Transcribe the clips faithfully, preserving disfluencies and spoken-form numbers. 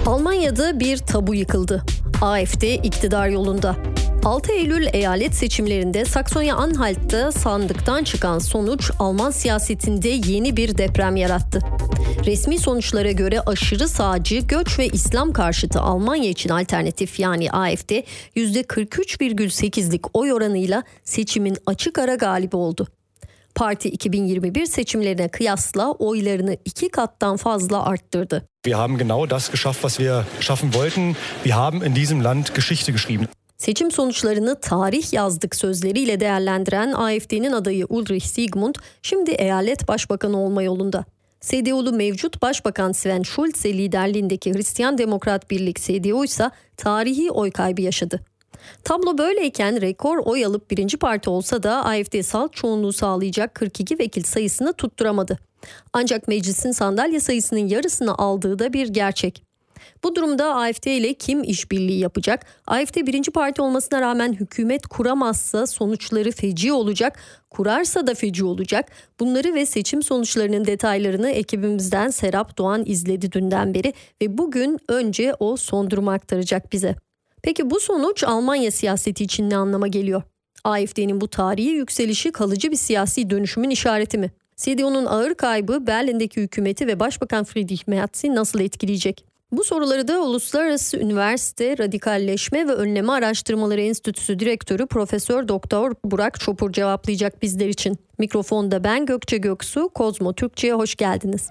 Almanya'da bir tabu yıkıldı. A F D iktidar yolunda. altı Eylül eyalet seçimlerinde Saksonya-Anhalt'ta sandıktan çıkan sonuç Alman siyasetinde yeni bir deprem yarattı. Resmi sonuçlara göre aşırı sağcı, göç ve İslam karşıtı Almanya için alternatif yani A F D yüzde kırk üç virgül sekizlik oy oranıyla seçimin açık ara galibi oldu. Parti iki bin yirmi bir seçimlerine kıyasla oylarını iki kattan fazla arttırdı. Wir haben genau das geschafft, was wir schaffen wollten. Wir haben in diesem Land Geschichte geschrieben. Seçim sonuçlarını tarih yazdık sözleriyle değerlendiren A F D'nin adayı Ulrich Siegmund şimdi eyalet başbakanı olma yolunda. C D U'lu mevcut başbakan Sven Schulze liderliğindeki Hristiyan Demokrat Birlik C D U ise tarihi oy kaybı yaşadı. Tablo böyleyken rekor oy alıp birinci parti olsa da A F D salt çoğunluğu sağlayacak kırk iki vekil sayısını tutturamadı. Ancak meclisin sandalye sayısının yarısını aldığı da bir gerçek. Bu durumda A F D ile kim işbirliği yapacak? A F D birinci parti olmasına rağmen hükümet kuramazsa sonuçları feci olacak. Kurarsa da feci olacak. Bunları ve seçim sonuçlarının detaylarını ekibimizden Serap Doğan izledi dünden beri ve bugün önce o son durumu aktaracak bize. Peki bu sonuç Almanya siyaseti için ne anlama geliyor? A F D'nin bu tarihi yükselişi kalıcı bir siyasi dönüşümün işareti mi? C D U'nun ağır kaybı Berlin'deki hükümeti ve Başbakan Friedrich Merz'i nasıl etkileyecek? Bu soruları da Uluslararası Üniversite Radikalleşme ve Önleme Araştırmaları Enstitüsü Direktörü Profesör Doktor Burak Çopur cevaplayacak bizler için. Mikrofonda ben Gökçe Göksu, Kozmo Türkçe'ye hoş geldiniz.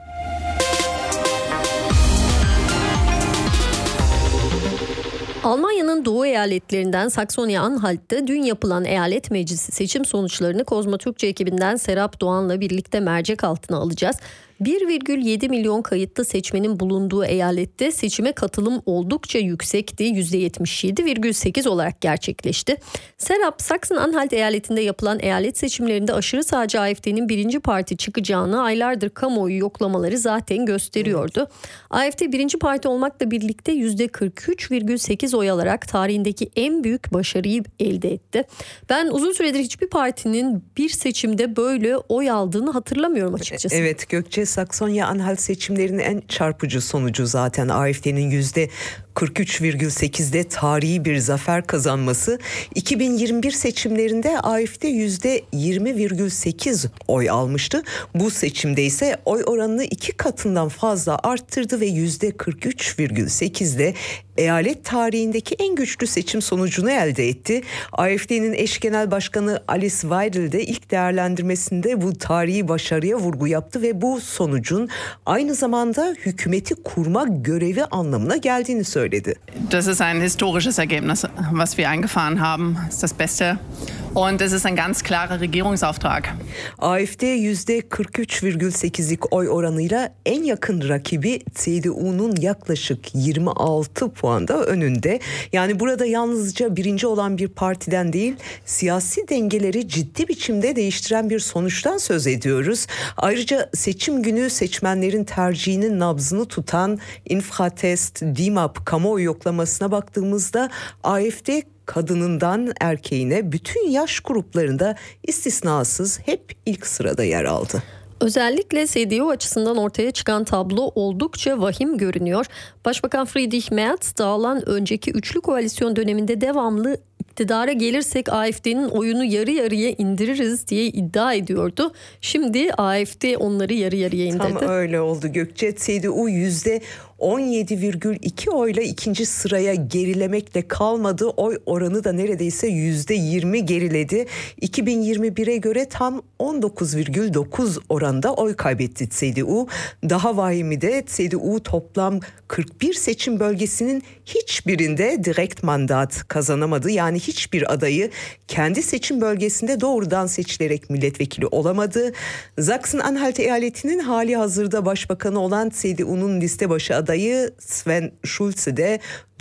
Almanya'nın doğu eyaletlerinden Saksonya-Anhalt'ta dün yapılan eyalet meclisi seçim sonuçlarını Kozmo Türkçe ekibinden Serap Doğan'la birlikte mercek altına alacağız. bir virgül yedi milyon kayıtlı seçmenin bulunduğu eyalette seçime katılım oldukça yüksekti. yüzde yetmiş yedi virgül sekiz olarak gerçekleşti. Serap, Sakson-Anhalt eyaletinde yapılan eyalet seçimlerinde aşırı sağcı A F D'nin birinci parti çıkacağını aylardır kamuoyu yoklamaları zaten gösteriyordu. Evet. A F D birinci parti olmakla birlikte yüzde kırk üç virgül sekiz oy alarak tarihindeki en büyük başarıyı elde etti. Ben uzun süredir hiçbir partinin bir seçimde böyle oy aldığını hatırlamıyorum açıkçası. Evet Gökçe, Saksonya-Anhalt seçimlerinin en çarpıcı sonucu zaten A F D'nin yüzde kırk üç virgül sekizde tarihi bir zafer kazanması. iki bin yirmi bir seçimlerinde A F D yüzde yirmi virgül sekiz oy almıştı. Bu seçimde ise oy oranını iki katından fazla arttırdı ve yüzde kırk üç virgül sekizde eyalet tarihindeki en güçlü seçim sonucunu elde etti. A F D'nin eş genel başkanı Alice Weidel de ilk değerlendirmesinde bu tarihi başarıya vurgu yaptı ve bu sonucun aynı zamanda hükümeti kurma görevi anlamına geldiğini söyledi. Das ist ein historisches Ergebnis, was wir eingefahren haben. Das ist das Beste. Und es ist ein ganz klarer Regierungsauftrag. A F D yüzde kırk üç virgül sekizlik oy oranıyla en yakın rakibi C D U'nun yaklaşık yirmi altı puanda önünde. Yani burada yalnızca birinci olan bir partiden değil, siyasi dengeleri ciddi biçimde değiştiren bir sonuçtan söz ediyoruz. Ayrıca seçim günü seçmenlerin tercihinin nabzını tutan Infratest, D M A P kamuoyu yoklamasına baktığımızda A F D kadınından erkeğine bütün yaş gruplarında istisnasız hep ilk sırada yer aldı. Özellikle C D U açısından ortaya çıkan tablo oldukça vahim görünüyor. Başbakan Friedrich Merz dağılan önceki üçlü koalisyon döneminde devamlı iktidara gelirsek A F D'nin oyunu yarı yarıya indiririz diye iddia ediyordu. Şimdi A F D onları yarı yarıya indirdi. Tam öyle oldu Gökçe. C D U yüzde on yedi virgül iki oyla ikinci sıraya gerilemekle kalmadı. Oy oranı da neredeyse yüzde yirmi geriledi. iki bin yirmi bire göre tam on dokuz virgül dokuz oranda oy kaybetti C D U. Daha vahimi de C D U toplam kırk bir seçim bölgesinin hiçbirinde direkt mandat kazanamadı. Yani hiçbir adayı kendi seçim bölgesinde doğrudan seçilerek milletvekili olamadı. Sakson-Anhalt eyaletinin hali hazırda başbakanı olan C D U'nun liste başı adayı Sven Schulze de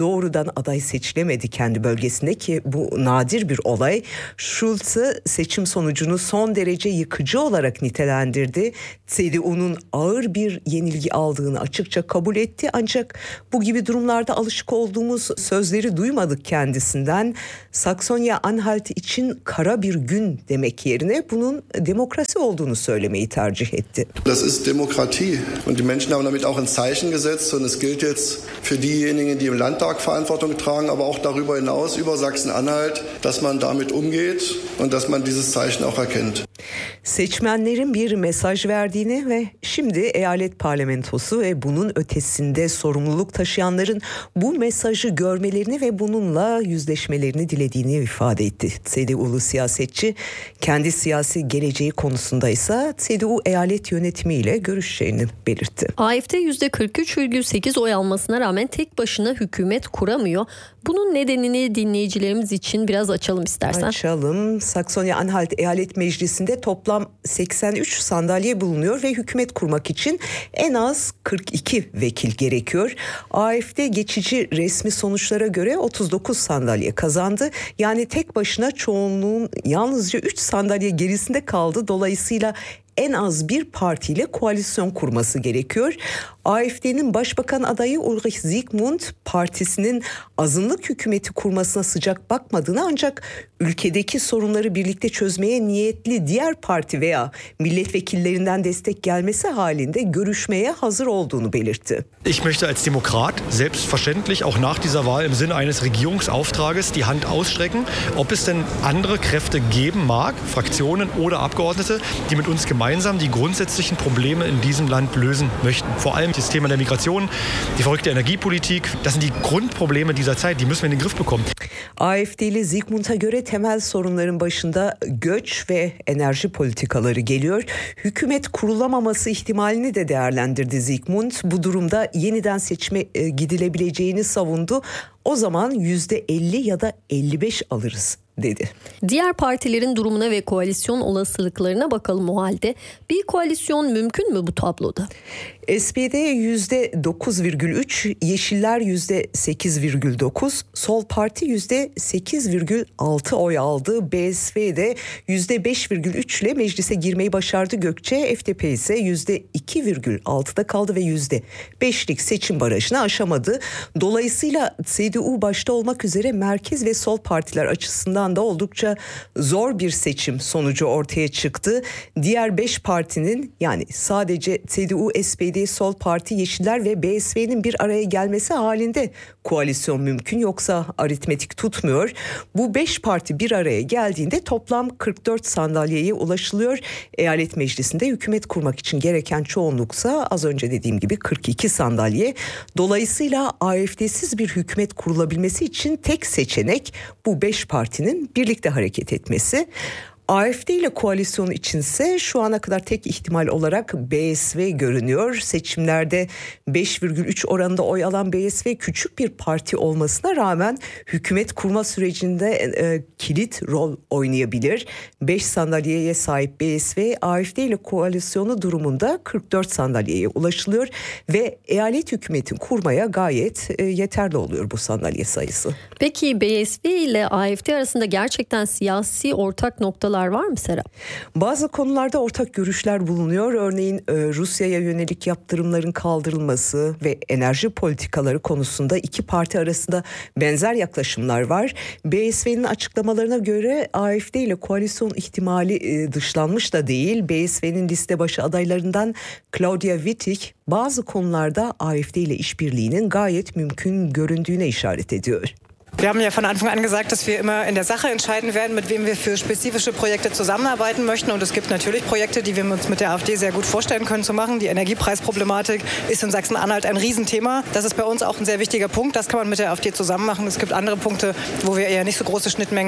doğrudan aday seçilemedi kendi bölgesinde ki bu nadir bir olay. Schulze seçim sonucunu son derece yıkıcı olarak nitelendirdi. C D U'nun ağır bir yenilgi aldığını açıkça kabul etti. Ancak bu gibi durumlarda alışık olduğumuz sözleri duymadık kendisinden. Saksonya-Anhalt için kara bir gün demek yerine bunun demokrasi olduğunu söylemeyi tercih etti. Das ist Demokratie und die Menschen haben damit auch ein Zeichen gesetzt und es gilt jetzt für diejenigen, die im Landtag Verantwortung tragen, aber auch darüber hinaus über Sachsen-Anhalt, dass man damit umgeht und dass man dieses Zeichen auch erkennt. Seçmenlerin bir mesaj verdiğini ve şimdi eyalet parlamentosu ve bunun ötesinde sorumluluk taşıyanların bu mesajı görmelerini ve bununla yüzleşmelerini dilediğini ifade etti. C D U'lu siyasetçi kendi siyasi geleceği konusunda ise C D U eyalet yönetimiyle görüşeceğini belirtti. A F D yüzde kırk üç virgül sekiz oy almasına rağmen tek başına hükümet kuramıyor. Bunun nedenini dinleyicilerimiz için biraz açalım istersen. Açalım. Saksonya-Anhalt Eyalet Meclisi'nde toplam seksen üç sandalye bulunuyor ve hükümet kurmak için en az kırk iki vekil gerekiyor. A F D geçici resmi sonuçlara göre otuz dokuz sandalye kazandı. Yani tek başına çoğunluğun yalnızca üç sandalye gerisinde kaldı. Dolayısıyla en az bir partiyle koalisyon kurması gerekiyor. A F D'nin başbakan adayı Ulrich Siegmund partisinin azınlık hükümeti kurmasına sıcak bakmadığını ancak ülkedeki sorunları birlikte çözmeye niyetli diğer parti veya milletvekillerinden destek gelmesi halinde görüşmeye hazır olduğunu belirtti. Ich möchte als Demokrat selbstverständlich auch nach dieser Wahl im Sinne eines Regierungsauftrages die Hand ausstrecken, ob es denn andere Kräfte geben mag, Fraktionen oder Abgeordnete, die mit uns gemeinsam die grundsätzlichen Probleme in diesem Land lösen möchten. Vor allem das Thema der Migration, die verrückte Energiepolitik, das sind die Grundprobleme dieser Zeit, die müssen wir in den Griff bekommen. A F D'li Siegmund'a göre temel sorunların başında göç ve enerji politikaları geliyor. Hükümet kurulamaması ihtimalini de değerlendirdi Siegmund. Bu durumda yeniden seçime e, gidilebileceğini savundu. O zaman yüzde elli ya da elli beş alırız dedi. Diğer partilerin durumuna ve koalisyon olasılıklarına bakalım o halde. Bir koalisyon mümkün mü bu tabloda? S P D yüzde dokuz virgül üç, Yeşiller yüzde sekiz virgül dokuz, Sol Parti yüzde sekiz virgül altı oy aldı. B S V de yüzde beş virgül üç ile meclise girmeyi başardı Gökçe. F D P ise yüzde iki virgül altıda kaldı ve yüzde beşlik seçim barajını aşamadı. Dolayısıyla C D U başta olmak üzere merkez ve sol partiler açısından da oldukça zor bir seçim sonucu ortaya çıktı. Diğer beş partinin, yani sadece C D U, S P D, Sol Parti, Yeşiller ve B S V'nin bir araya gelmesi halinde koalisyon mümkün, yoksa aritmetik tutmuyor. Bu beş parti bir araya geldiğinde toplam kırk dört sandalyeye ulaşılıyor. Eyalet meclisinde hükümet kurmak için gereken çoğunluksa az önce dediğim gibi kırk iki sandalye. Dolayısıyla A F D'siz bir hükümet kurulabilmesi için tek seçenek bu beş partinin birlikte hareket etmesi. A F D ile koalisyon içinse şu ana kadar tek ihtimal olarak B S V görünüyor. Seçimlerde beş virgül üç oranında oy alan B S V küçük bir parti olmasına rağmen hükümet kurma sürecinde e, kilit rol oynayabilir. beş sandalyeye sahip B S V, A F D ile koalisyonu durumunda kırk dört sandalyeye ulaşılıyor ve eyalet hükümetini kurmaya gayet e, yeterli oluyor bu sandalye sayısı. Peki B S V ile A F D arasında gerçekten siyasi ortak noktalar var mı Serap? Bazı konularda ortak görüşler bulunuyor. Örneğin e, Rusya'ya yönelik yaptırımların kaldırılması ve enerji politikaları konusunda iki parti arasında benzer yaklaşımlar var. B S V'nin açıklamalarına göre A F D ile koalisyon ihtimali e, dışlanmış da değil. B S V'nin liste başı adaylarından Claudia Wittig bazı konularda A F D ile işbirliğinin gayet mümkün göründüğüne işaret ediyor. Wir haben ja von Anfang an gesagt, dass wir immer in der Sache entscheiden werden, mit wem wir für spezifische Projekte zusammenarbeiten möchten. Und es gibt natürlich Projekte, die wir uns mit der A F D sehr gut vorstellen können zu machen. Die Energiepreisproblematik ist in Sachsen-Anhalt ein Riesenthema. Das ist bei uns auch ein sehr wichtiger Punkt. Das kann man mit der A F D zusammen machen. Es gibt andere Punkte, wo wir eher nicht so große Schnittmengen sehen.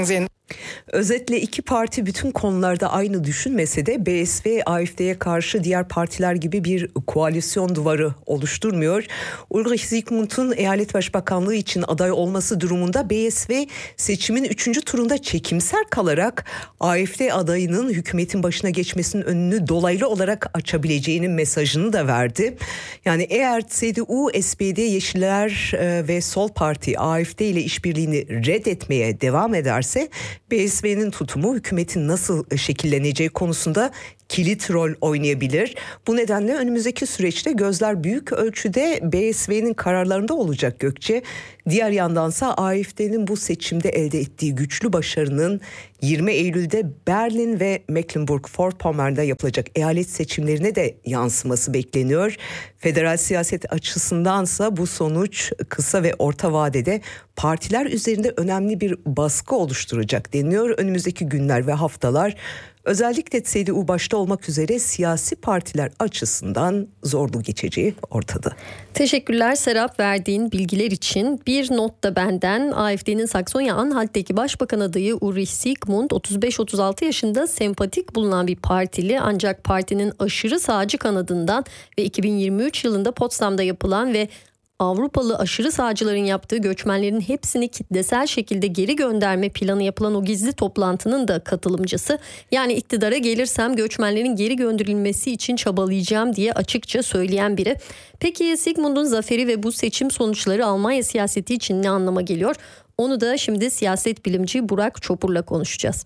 Özetle iki parti bütün konularda aynı düşünmese de B S V A F D'ye karşı diğer partiler gibi bir koalisyon duvarı oluşturmuyor. Ulrich Zygmunt'un eyalet başbakanlığı için aday olması durumunda B S V seçimin üçüncü turunda çekimser kalarak A F D adayının hükümetin başına geçmesinin önünü dolaylı olarak açabileceğinin mesajını da verdi. Yani eğer C D U, S P D, Yeşiller ve Sol Parti A F D ile işbirliğini reddetmeye devam ederse B S V'nin tutumu hükümetin nasıl şekilleneceği konusunda kilit rol oynayabilir. Bu nedenle önümüzdeki süreçte gözler büyük ölçüde B S V'nin kararlarında olacak Gökçe. Diğer yandansa A F D'nin bu seçimde elde ettiği güçlü başarının yirmi Eylül'de Berlin ve Mecklenburg-Vorpommern'da yapılacak eyalet seçimlerine de yansıması bekleniyor. Federal siyaset açısındansa bu sonuç kısa ve orta vadede partiler üzerinde önemli bir baskı oluşturacak deniyor. Önümüzdeki günler ve haftalar özellikle C D U başta olmak üzere siyasi partiler açısından zorlu geçeceği ortada. Teşekkürler Serap verdiğin bilgiler için. Bir not da benden. A F D'nin Saksonya-Anhalt'teki başbakan adayı Ulrich Zygmunt otuz beş otuz altı yaşında, sempatik bulunan bir partili, ancak partinin aşırı sağcı kanadından ve iki bin yirmi üç yılında Potsdam'da yapılan ve Avrupalı aşırı sağcıların yaptığı göçmenlerin hepsini kitlesel şekilde geri gönderme planı yapılan o gizli toplantının da katılımcısı. Yani iktidara gelirsem göçmenlerin geri gönderilmesi için çabalayacağım diye açıkça söyleyen biri. Peki Zygmunt'un zaferi ve bu seçim sonuçları Almanya siyaseti için ne anlama geliyor? Onu da şimdi siyaset bilimci Burak Çopur'la konuşacağız.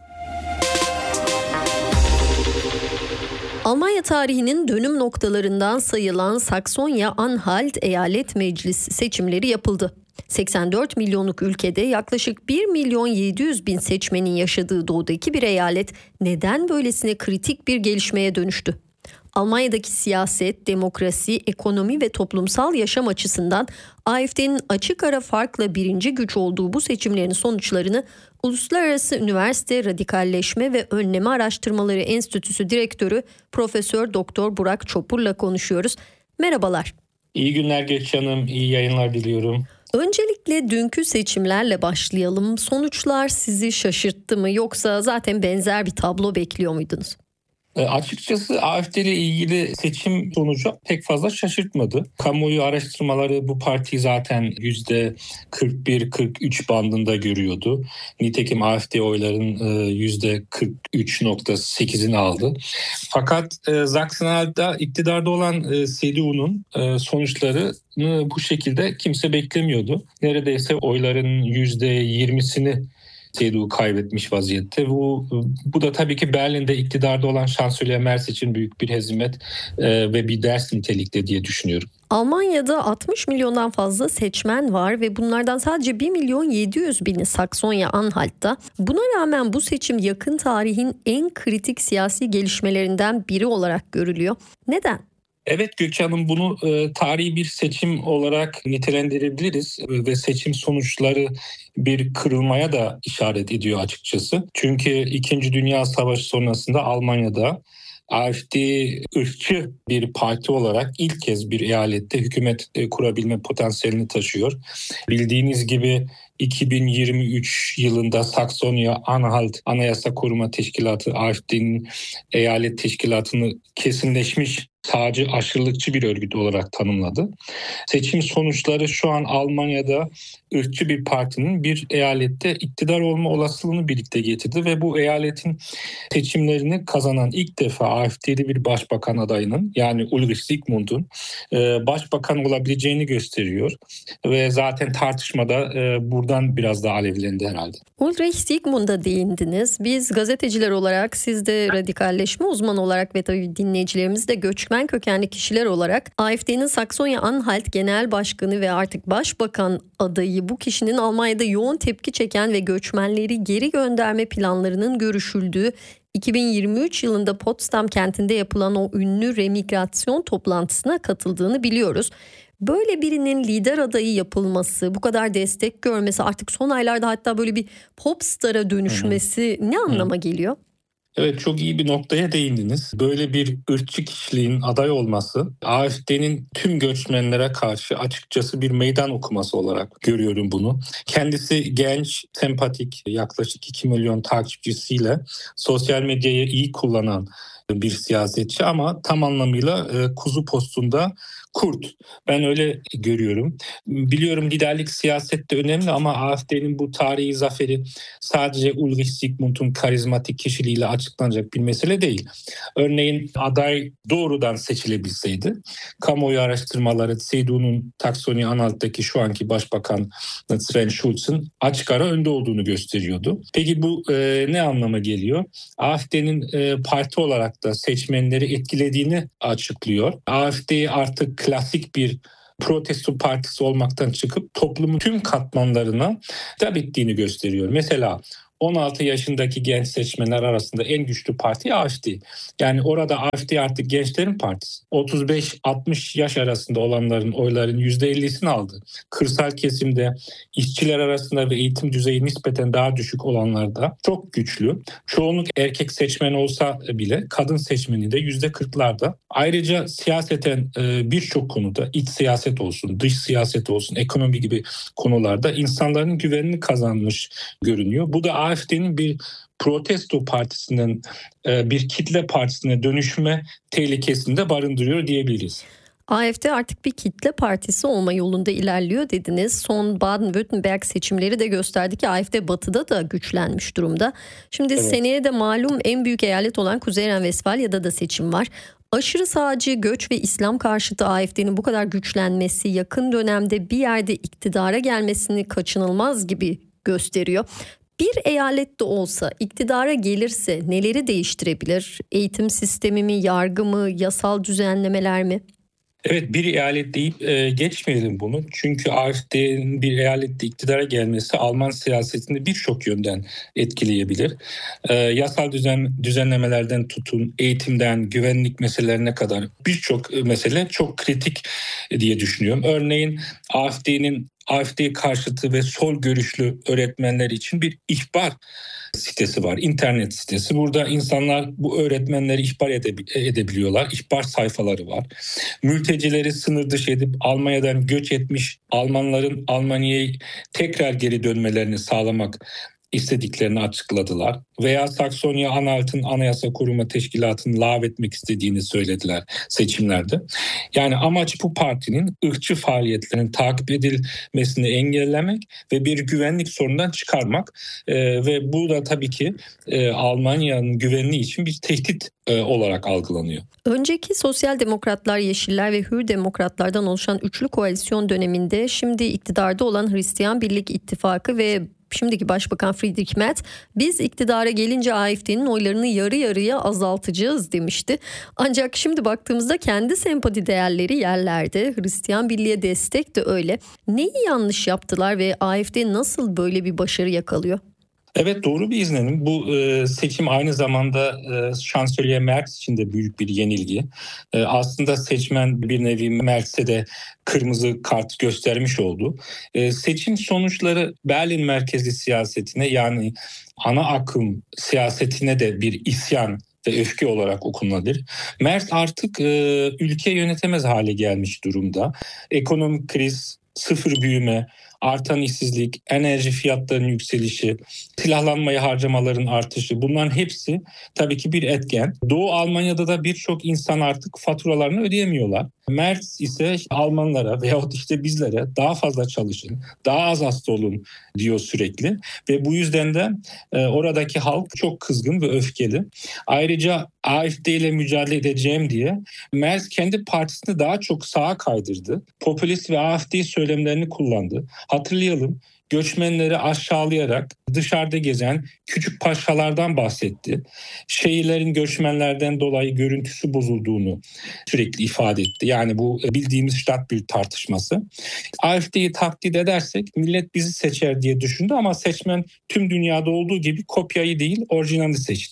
Almanya tarihinin dönüm noktalarından sayılan Saksonya-Anhalt Eyalet Meclisi seçimleri yapıldı. seksen dört milyonluk ülkede yaklaşık bir milyon yedi yüz bin seçmenin yaşadığı doğudaki bir eyalet neden böylesine kritik bir gelişmeye dönüştü? Almanya'daki siyaset, demokrasi, ekonomi ve toplumsal yaşam açısından A F D'nin açık ara farkla birinci güç olduğu bu seçimlerin sonuçlarını Uluslararası Üniversite Radikalleşme ve Önleme Araştırmaları Enstitüsü Direktörü Profesör Doktor Burak Çopur'la konuşuyoruz. Merhabalar. İyi günler Gökçe Hanım, iyi yayınlar diliyorum. Öncelikle dünkü seçimlerle başlayalım. Sonuçlar sizi şaşırttı mı, yoksa zaten benzer bir tablo bekliyor muydunuz? E, açıkçası A F D ile ilgili seçim sonucu pek fazla şaşırtmadı. Kamuoyu araştırmaları bu partiyi zaten yüzde kırk bir kırk üç bandında görüyordu. Nitekim A F D oyların yüzde kırk üç virgül sekizini aldı. Fakat e, Sachsen-Anhalt'ta iktidarda olan e, C D U'nun e, sonuçlarını bu şekilde kimse beklemiyordu. Neredeyse oyların yüzde yirmisini C D U kaybetmiş vaziyette. Bu, bu da tabii ki Berlin'de iktidarda olan Şansölye Merz için büyük bir hezimet e, ve bir ders nitelikte diye düşünüyorum. Almanya'da altmış milyondan fazla seçmen var ve bunlardan sadece bir milyon yedi yüz bini Saksonya-Anhalt'ta. Buna rağmen bu seçim yakın tarihin en kritik siyasi gelişmelerinden biri olarak görülüyor. Neden? Evet Gökçe Hanım, bunu e, tarihi bir seçim olarak nitelendirebiliriz ve seçim sonuçları bir kırılmaya da işaret ediyor açıkçası. Çünkü İkinci Dünya Savaşı sonrasında Almanya'da A F D ırkçı bir parti olarak ilk kez bir eyalette hükümet kurabilme potansiyelini taşıyor. Bildiğiniz gibi iki bin yirmi üç yılında Saksonya-Anhalt Anayasa Koruma Teşkilatı A F D'nin eyalet teşkilatını kesinleşmiş sağcı aşırılıkçı bir örgüt olarak tanımladı. Seçim sonuçları şu an Almanya'da ırkçı bir partinin bir eyalette iktidar olma olasılığını birlikte getirdi ve bu eyaletin seçimlerini kazanan ilk defa A F D'li bir başbakan adayının, yani Ulrich Zygmunt'un başbakan olabileceğini gösteriyor ve zaten tartışmada buradan biraz daha alevlendi herhalde. Ulrich Zygmunt'a değindiniz. Biz gazeteciler olarak, siz de radikalleşme uzmanı olarak ve tabii dinleyicilerimiz de göçmen kökenli kişiler olarak A F D'nin Saksonya-Anhalt Genel Başkanı ve artık Başbakan adayı bu kişinin Almanya'da yoğun tepki çeken ve göçmenleri geri gönderme planlarının görüşüldüğü iki bin yirmi üç yılında Potsdam kentinde yapılan o ünlü remigrasyon toplantısına katıldığını biliyoruz. Böyle birinin lider adayı yapılması, bu kadar destek görmesi, artık son aylarda hatta böyle bir popstar'a dönüşmesi Hı-hı. ne anlama Hı-hı. geliyor? Evet, çok iyi bir noktaya değindiniz. Böyle bir ırkçı kişiliğin aday olması A F D'nin tüm göçmenlere karşı açıkçası bir meydan okuması olarak görüyorum bunu. Kendisi genç, sempatik, yaklaşık iki milyon takipçisiyle sosyal medyayı iyi kullanan bir siyasetçi ama tam anlamıyla e, kuzu postunda kurt. Ben öyle görüyorum. Biliyorum liderlik siyasette önemli ama A F D'nin bu tarihi zaferi sadece Ulrich Zygmunt'un karizmatik kişiliğiyle açıklanacak bir mesele değil. Örneğin aday doğrudan seçilebilseydi, kamuoyu araştırmaları C D U'nun Saxony-Anhalt'taki şu anki başbakan Sven Schulz'ın açık ara önde olduğunu gösteriyordu. Peki bu e, ne anlama geliyor? A F D'nin e, parti olarak da seçmenleri etkilediğini açıklıyor. A F D artık klasik bir protesto partisi olmaktan çıkıp toplumun tüm katmanlarına hitap ettiğini gösteriyor. Mesela on altı yaşındaki genç seçmenler arasında en güçlü parti A F D. Yani orada A F D artık gençlerin partisi. otuz beş altmış yaş arasında olanların oyların yüzde ellisini aldı. Kırsal kesimde işçiler arasında ve eğitim düzeyi nispeten daha düşük olanlarda çok güçlü. Çoğunluk erkek seçmen olsa bile kadın seçmeni de yüzde kırklarda. Ayrıca siyaseten birçok konuda iç siyaset olsun, dış siyaset olsun, ekonomi gibi konularda insanların güvenini kazanmış görünüyor. Bu da A F D'nin bir protesto partisinden bir kitle partisine dönüşme tehlikesini de barındırıyor diyebiliriz. A F D artık bir kitle partisi olma yolunda ilerliyor dediniz. Son Baden-Württemberg seçimleri de gösterdi ki A F D batıda da güçlenmiş durumda. Şimdi evet. Seneye de malum en büyük eyalet olan Kuzey Ren-Vestfalya'da da seçim var. Aşırı sağcı, göç ve İslam karşıtı A F D'nin bu kadar güçlenmesi yakın dönemde bir yerde iktidara gelmesini kaçınılmaz gibi gösteriyor. Bir eyalet de olsa iktidara gelirse neleri değiştirebilir? Eğitim sistemi mi, yargı mı, yasal düzenlemeler mi? Evet, bir eyalet deyip e, geçmeyelim bunu. Çünkü A F D'nin bir eyalette iktidara gelmesi Alman siyasetini birçok yönden etkileyebilir. E, yasal düzen düzenlemelerden tutun, eğitimden, güvenlik meselelerine kadar birçok mesele çok kritik diye düşünüyorum. Örneğin A F D'nin A F D karşıtı ve sol görüşlü öğretmenler için bir ihbar sitesi var, internet sitesi. Burada insanlar bu öğretmenleri ihbar edebiliyorlar. İhbar sayfaları var. Mültecileri sınır dışı edip Almanya'dan göç etmiş Almanların Almanya'ya tekrar geri dönmelerini sağlamak istediklerini açıkladılar. Veya Saxony-Anhalt'ın Anayasa Koruma Teşkilatı'nı lağvetmek istediğini söylediler seçimlerde. Yani amaç bu partinin ırkçı faaliyetlerinin takip edilmesini engellemek ve bir güvenlik sorunundan çıkarmak. Ee, ve bu da tabii ki e, Almanya'nın güvenliği için bir tehdit e, olarak algılanıyor. Önceki Sosyal Demokratlar, Yeşiller ve Hür Demokratlardan oluşan üçlü koalisyon döneminde şimdi iktidarda olan Hristiyan Birlik İttifakı ve şimdiki Başbakan Friedrich Merz biz iktidara gelince A F D'nin oylarını yarı yarıya azaltacağız demişti. Ancak şimdi baktığımızda kendi sempati değerleri yerlerde. Hristiyan Birliğe destek de öyle. Neyi yanlış yaptılar ve A F D nasıl böyle bir başarı yakalıyor? Evet, doğru bir izlenim. Bu e, seçim aynı zamanda e, Şansölye Merz için de büyük bir yenilgi. E, aslında seçmen bir nevi Merz'e de kırmızı kart göstermiş oldu. E, seçim sonuçları Berlin merkezli siyasetine, yani ana akım siyasetine de bir isyan ve öfke olarak okunabilir. Merz artık e, ülke yönetemez hale gelmiş durumda. Ekonomik kriz, sıfır büyüme, artan işsizlik, enerji fiyatlarının yükselişi, silahlanmaya harcamaların artışı, bunların hepsi tabii ki bir etken. Doğu Almanya'da da birçok insan artık faturalarını ödeyemiyorlar. Merz ise Almanlara veyahut işte bizlere daha fazla çalışın, daha az hasta olun diyor sürekli. Ve bu yüzden de e, oradaki halk çok kızgın ve öfkeli. Ayrıca A F D ile mücadele edeceğim diye Merz kendi partisini daha çok sağa kaydırdı. Popülist ve A F D söylemlerini kullandı. Hatırlayalım, göçmenleri aşağılayarak dışarıda gezen küçük paşalardan bahsetti. Şehirlerin göçmenlerden dolayı görüntüsü bozulduğunu sürekli ifade etti. Yani bu bildiğimiz Stadtbild tartışması. A F D'yi taklit edersek millet bizi seçer diye düşündü ama seçmen tüm dünyada olduğu gibi kopyayı değil orijinali seçti.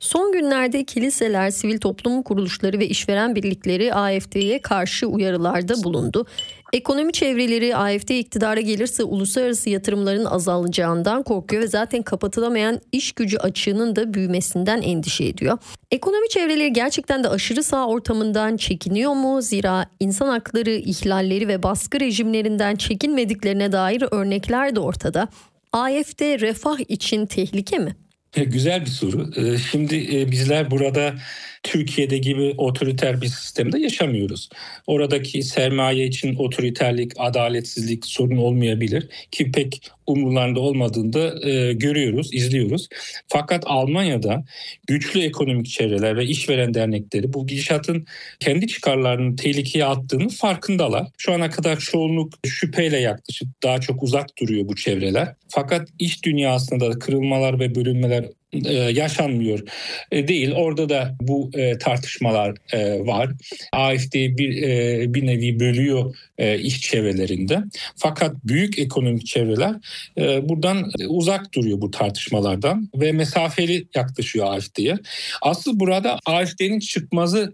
Son günlerde kiliseler, sivil toplum kuruluşları ve işveren birlikleri A F D'ye karşı uyarılarda bulundu. Ekonomi çevreleri A F D iktidara gelirse uluslararası yatırımların azalacağından korkuyor ve zaten kapatılamayan iş gücü açığının da büyümesinden endişe ediyor. Ekonomi çevreleri gerçekten de aşırı sağ ortamından çekiniyor mu? Zira insan hakları ihlalleri ve baskı rejimlerinden çekinmediklerine dair örnekler de ortada. A F D refah için tehlike mi? Güzel bir soru. Şimdi bizler burada Türkiye'de gibi otoriter bir sistemde yaşamıyoruz. Oradaki sermaye için otoriterlik, adaletsizlik sorun olmayabilir ki pek umurlarında olmadığını da e, görüyoruz, izliyoruz. Fakat Almanya'da güçlü ekonomik çevreler ve işveren dernekleri bu gidişatın kendi çıkarlarını tehlikeye attığını farkındalar. Şu ana kadar çoğunluk şüpheyle yaklaşıp daha çok uzak duruyor bu çevreler. Fakat iş dünyasında da kırılmalar ve bölünmeler e, yaşanmıyor e, değil. Orada da bu e, tartışmalar e, var. A F D bir e, bir nevi bölüyor e, iş çevrelerinde. Fakat büyük ekonomik çevreler e, buradan uzak duruyor bu tartışmalardan ve mesafeli yaklaşıyor A F D'ye. Asıl burada A F D'nin çıkmazı